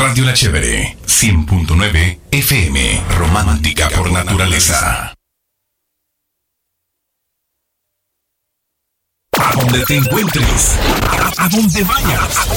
Radio La Chévere, 100.9 FM, romántica por naturaleza. A donde te encuentres, a donde vayas,